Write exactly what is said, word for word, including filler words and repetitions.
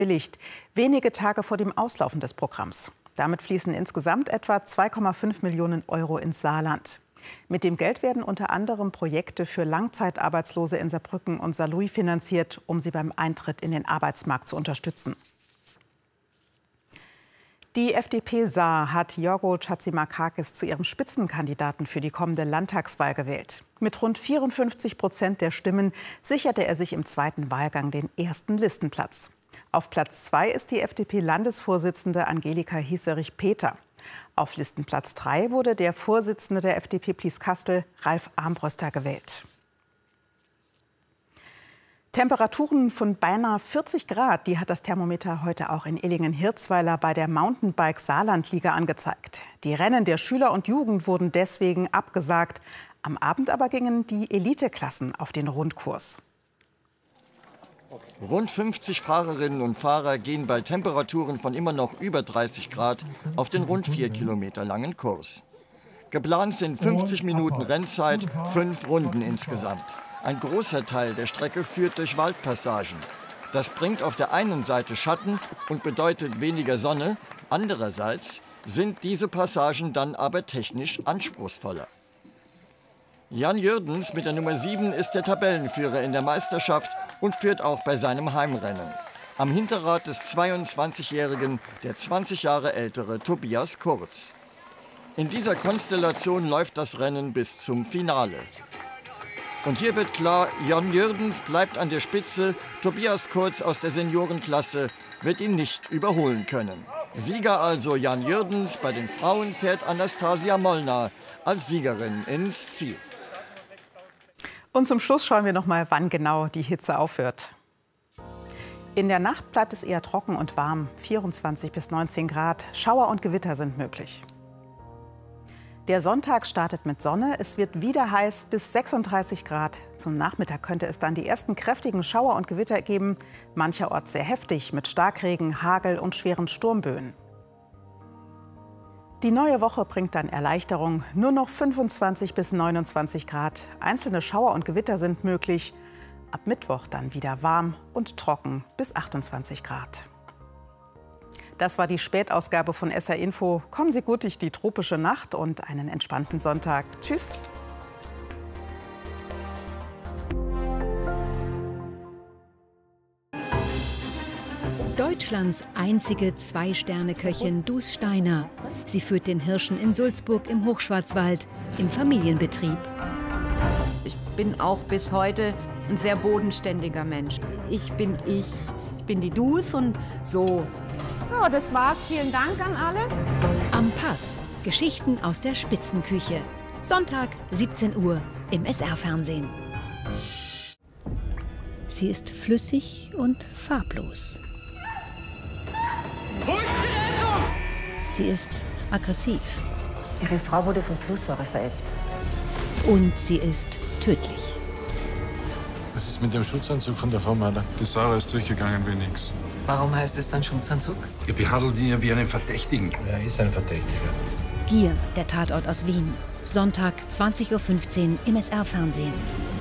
billigt, wenige Tage vor dem Auslaufen des Programms. Damit fließen insgesamt etwa zwei Komma fünf Millionen Euro ins Saarland. Mit dem Geld werden unter anderem Projekte für Langzeitarbeitslose in Saarbrücken und Saarlouis finanziert, um sie beim Eintritt in den Arbeitsmarkt zu unterstützen. Die F D P Saar hat Jorgo Chatzimarkakis zu ihrem Spitzenkandidaten für die kommende Landtagswahl gewählt. Mit rund vierundfünfzig Prozent der Stimmen sicherte er sich im zweiten Wahlgang den ersten Listenplatz. Auf Platz zwei ist die F D P-Landesvorsitzende Angelika Hieserich-Peter. Auf Listenplatz drei wurde der Vorsitzende der F D P Blieskastel, Ralf Armbruster, gewählt. Temperaturen von beinahe vierzig Grad, die hat das Thermometer heute auch in Illingen-Hirzweiler bei der Mountainbike-Saarland-Liga angezeigt. Die Rennen der Schüler und Jugend wurden deswegen abgesagt. Am Abend aber gingen die Eliteklassen auf den Rundkurs. Rund fünfzig Fahrerinnen und Fahrer gehen bei Temperaturen von immer noch über dreißig Grad auf den rund vier Kilometer langen Kurs. Geplant sind fünfzig Minuten Rennzeit, fünf Runden insgesamt. Ein großer Teil der Strecke führt durch Waldpassagen. Das bringt auf der einen Seite Schatten und bedeutet weniger Sonne. Andererseits sind diese Passagen dann aber technisch anspruchsvoller. Jan Jürdens mit der Nummer sieben ist der Tabellenführer in der Meisterschaft und führt auch bei seinem Heimrennen. Am Hinterrad des zweiundzwanzigjährigen, der zwanzig Jahre ältere Tobias Kurz. In dieser Konstellation läuft das Rennen bis zum Finale. Und hier wird klar, Jan Jürdens bleibt an der Spitze. Tobias Kurz aus der Seniorenklasse wird ihn nicht überholen können. Sieger also Jan Jürdens. Bei den Frauen fährt Anastasia Molnar als Siegerin ins Ziel. Und zum Schluss schauen wir noch mal, wann genau die Hitze aufhört. In der Nacht bleibt es eher trocken und warm. vierundzwanzig bis neunzehn Grad. Schauer und Gewitter sind möglich. Der Sonntag startet mit Sonne. Es wird wieder heiß bis sechsunddreißig Grad. Zum Nachmittag könnte es dann die ersten kräftigen Schauer und Gewitter geben. Mancherorts sehr heftig mit Starkregen, Hagel und schweren Sturmböen. Die neue Woche bringt dann Erleichterung. Nur noch fünfundzwanzig bis neunundzwanzig Grad. Einzelne Schauer und Gewitter sind möglich. Ab Mittwoch dann wieder warm und trocken bis achtundzwanzig Grad. Das war die Spätausgabe von S R Info. Kommen Sie gut durch die tropische Nacht und einen entspannten Sonntag. Tschüss. Deutschlands einzige Zwei-Sterne-Köchin Dus Steiner. Sie führt den Hirschen in Sulzburg im Hochschwarzwald im Familienbetrieb. Ich bin auch bis heute ein sehr bodenständiger Mensch. Ich bin ich. Ich bin die Dus und so. So, das war's. Vielen Dank an alle. Am Pass. Geschichten aus der Spitzenküche. Sonntag, siebzehn Uhr im S R-Fernsehen. Sie ist flüssig und farblos. Sie ist aggressiv. Ihre Frau wurde von Flusssäure verätzt. Und sie ist tödlich. Was ist mit dem Schutzanzug von der Frau Mörder? Die Sarah ist durchgegangen wie nix. Warum heißt es dann Schutzanzug? Ihr behandelt ihn ja wie einen Verdächtigen. Er ist ein Verdächtiger. Gier, der Tatort aus Wien. Sonntag, zwanzig Uhr fünfzehn im S R-Fernsehen.